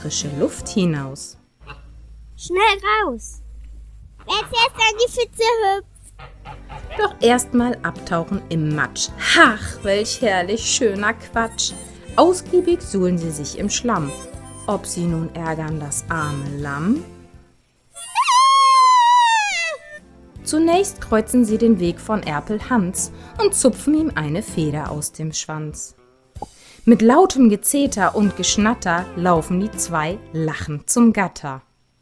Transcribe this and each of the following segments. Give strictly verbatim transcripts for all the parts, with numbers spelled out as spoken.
frische Luft hinaus. Schnell raus! Wer zuerst an die Pfütze hüpft. Doch erstmal abtauchen im Matsch. Ach, welch herrlich schöner Quatsch. Ausgiebig suhlen sie sich im Schlamm. Ob sie nun ärgern das arme Lamm? Zunächst kreuzen sie den Weg von Erpel Hans und zupfen ihm eine Feder aus dem Schwanz. Mit lautem Gezeter und Geschnatter laufen die zwei lachend zum Gatter.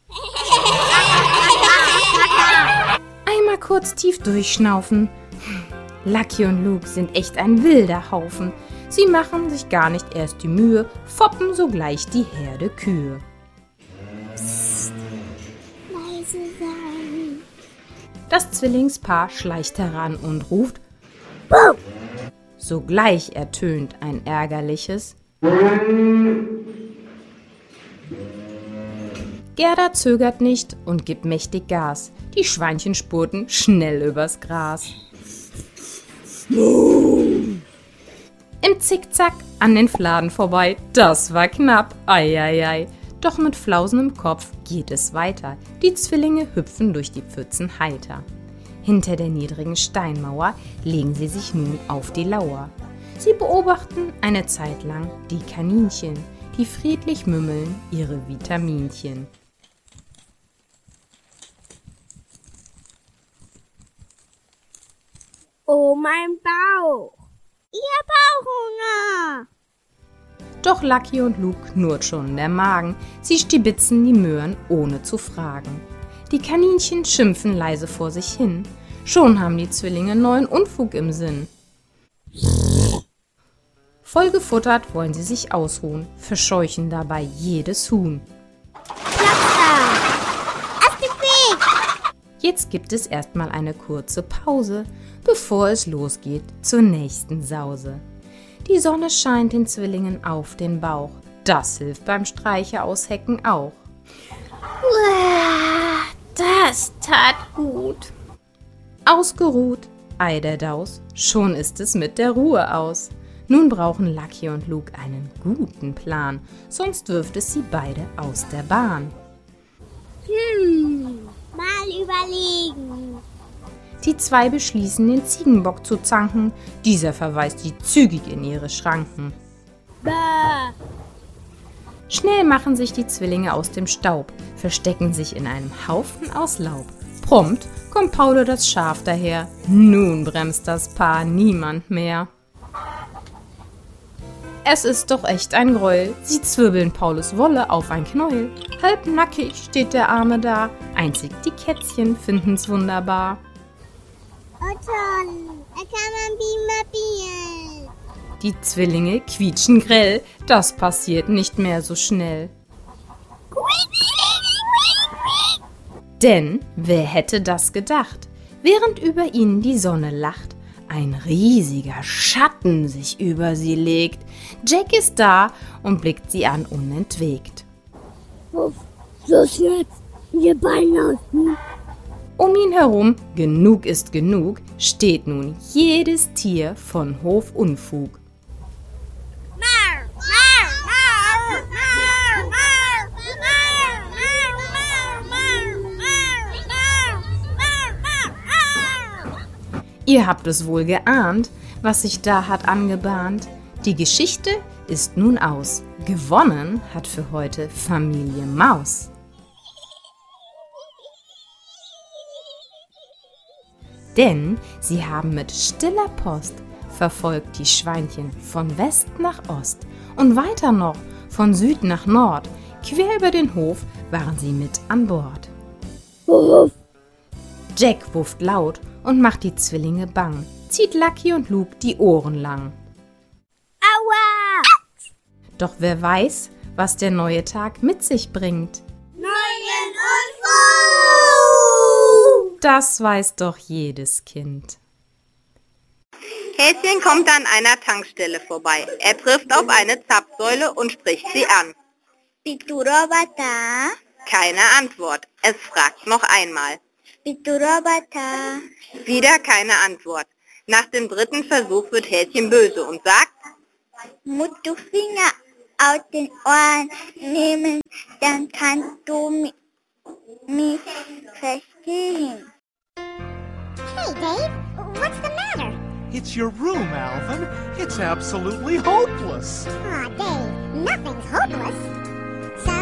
Einmal kurz tief durchschnaufen. Lucky und Luke sind echt ein wilder Haufen. Sie machen sich gar nicht erst die Mühe, foppen sogleich die Herde Kühe. Psst, leise sein. Das Zwillingspaar schleicht heran und ruft Buh! Sogleich ertönt ein ärgerliches Gerda zögert nicht und gibt mächtig Gas. Die Schweinchen spurten schnell übers Gras. Im Zickzack an den Fladen vorbei, das war knapp, ei, ei, ei. Doch mit Flausen im Kopf geht es weiter. Die Zwillinge hüpfen durch die Pfützen heiter. Hinter der niedrigen Steinmauer legen sie sich nun auf die Lauer. Sie beobachten eine Zeit lang die Kaninchen, die friedlich mümmeln ihre Vitaminchen. Oh, mein Bauch! Ich hab Bauchhunger! Doch Lucky und Luke knurrt schon der Magen. Sie stibitzen die Möhren, ohne zu fragen. Die Kaninchen schimpfen leise vor sich hin. Schon haben die Zwillinge neuen Unfug im Sinn. Voll gefuttert wollen sie sich ausruhen, verscheuchen dabei jedes Huhn. Jetzt gibt es erstmal eine kurze Pause, bevor es losgeht zur nächsten Sause. Die Sonne scheint den Zwillingen auf den Bauch. Das hilft beim Streiche aushecken auch. Das tat gut. Ausgeruht, ei der Daus, schon ist es mit der Ruhe aus. Nun brauchen Lucky und Luke einen guten Plan, sonst wirft es sie beide aus der Bahn. Hm, mal überlegen. Die zwei beschließen, den Ziegenbock zu zanken. Dieser verweist sie zügig in ihre Schranken. Bäh. Schnell machen sich die Zwillinge aus dem Staub, verstecken sich in einem Haufen aus Laub. Prompt kommt Paulo das Schaf daher. Nun bremst das Paar niemand mehr. Es ist doch echt ein Gräuel. Sie zwirbeln Paulus Wolle auf ein Knäuel. Halb nackig steht der Arme da. Einzig die Kätzchen finden's wunderbar. Oh toll, da kann man Beamer bielen. Die Zwillinge quietschen grell. Das passiert nicht mehr so schnell. Denn wer hätte das gedacht? Während über ihnen die Sonne lacht, ein riesiger Schatten sich über sie legt. Jack ist da und blickt sie an unentwegt. Uff, los jetzt, wir ballen aus. Um ihn herum, genug ist genug, steht nun jedes Tier von Hofunfug. Mar, mar, mar, mar, mar, mar, mar, mar. Ihr habt es wohl geahnt, was sich da hat angebahnt. Die Geschichte ist nun aus. Gewonnen hat für heute Familie Maus. Denn sie haben mit stiller Post verfolgt die Schweinchen von West nach Ost und weiter noch von Süd nach Nord. Quer über den Hof waren sie mit an Bord. Uff. Jack wufft laut und macht die Zwillinge bang, zieht Lucky und Luke die Ohren lang. Aua! Doch wer weiß, was der neue Tag mit sich bringt. Neuen Unfug! Das weiß doch jedes Kind. Häschen kommt an einer Tankstelle vorbei. Er trifft auf eine Zapfsäule und spricht sie an. Bist du Roboter? Keine Antwort. Es fragt noch einmal. Bist du Roboter? Wieder keine Antwort. Nach dem dritten Versuch wird Häschen böse und sagt, Musst du Finger aus den Ohren nehmen, dann kannst du mi- mich verstehen. Hey, Dave, what's the matter? It's your room, Alvin. It's absolutely hopeless. Aw, Dave, nothing's hopeless.